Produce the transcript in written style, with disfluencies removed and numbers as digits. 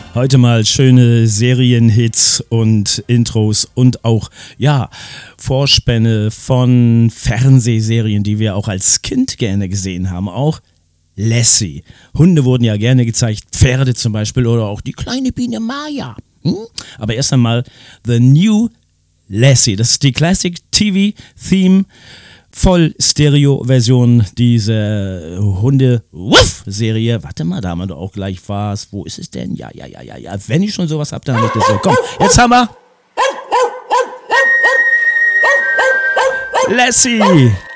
Heute mal schöne Serienhits und Intros und auch, ja, Vorspänne von Fernsehserien, die wir auch als Kind gerne gesehen haben. Auch Lassie. Hunde wurden ja gerne gezeigt, Pferde zum Beispiel oder auch die kleine Biene Maya. Aber erst einmal The New Lassie. Das ist die Classic TV Theme Voll-Stereo-Version dieser Hunde-Serie. Warte mal, da haben wir doch auch gleich was. Wo ist es denn? Ja. Wenn ich schon sowas hab, dann hab ich das so. Komm, jetzt haben wir Lassie.